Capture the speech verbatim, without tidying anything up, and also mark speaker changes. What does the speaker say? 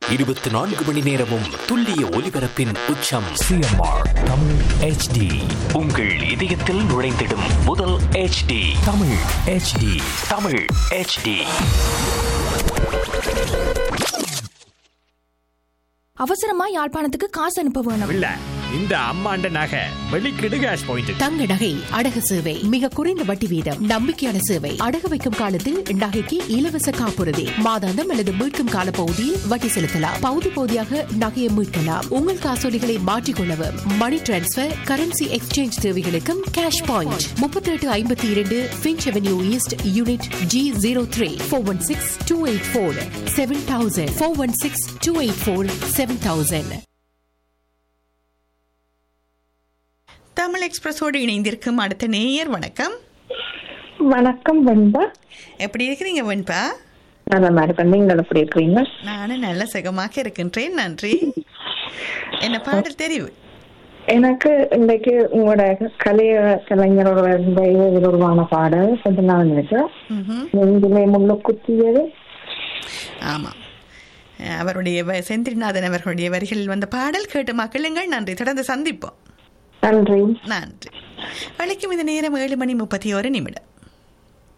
Speaker 1: இருபத்தி நான்கு மணி நேரமும் துல்லிய ஒலிபரப்பின் உச்சம்.
Speaker 2: CMR Tamil HD.
Speaker 1: உங்கள் இதயத்தில் நுழைந்திடும் முதல் HD.
Speaker 2: Tamil HD.
Speaker 1: Tamil HD.
Speaker 3: அவசரமா யாழ்ப்பாணத்துக்கு காசு அனுப்ப வேணும்.
Speaker 4: இல்ல இந்த அம்மாண்ட நகை வெளிக்கிடு கேஷ் பாயிண்ட்.
Speaker 5: தங்க நகை அடகு சேவை மிக குறைந்த வட்டி வீதம், நம்பிக்கையான சேவை. அடகு வைக்கும் காலத்தில் நகைக்கு இலவச காப்புறுதி, மாதாந்தம் அல்லது மீட்கும் கால பகுதியில் வட்டி செலுத்தலாம். பகுதி பகுதியாக நகையை மீட்கலாம். உங்கள் காசோலிகளை மாற்றிக்கொள்ளவும், மணி டிரான்ஸ்பர், கரன்சி எக்ஸ்சேஞ்ச் தேவைகளுக்கும் கேஷ் பாயிண்ட். முப்பத்தி எட்டு ஐம்பத்தி இரண்டு pinch avenue east unit G zero three four one six two eight four seven thousand four one six two eight four seven thousand.
Speaker 6: Tamil எக்ஸ்பிரஸோடு இணைந்திருக்கும் அடுத்த நேயர். வணக்கம்.
Speaker 7: வணக்கம் வெண்பா.
Speaker 6: எப்படி இருக்கிறீங்க வெண்பா?
Speaker 7: நல்லா இருக்கேன். நீங்கள் எப்படி இருக்கிறீங்க?
Speaker 6: நானும் நல்ல சுகமாக இருக்கின்றேன், நன்றி. என்ன பாடல் தெரிவு?
Speaker 7: எனக்கு இன்றைக்கு உங்களோட கலைய கலைஞரோட உருவான பாடல் கொஞ்ச நாள் இருக்கு. நெஞ்சிலே முள்ளு குத்தியது.
Speaker 6: ஆமா, அவருடைய செந்தில்நாதன் அவர்களுடைய வரிகளில் வந்த பாடல் கேட்டு மக்களுங்கள். நன்றி, தொடர்ந்து சந்திப்போம்.
Speaker 7: நன்றி.
Speaker 6: நன்றி. வணக்கம். இந்த நேரம் ஏழு மணி முப்பத்தி ஒரு நிமிடம்.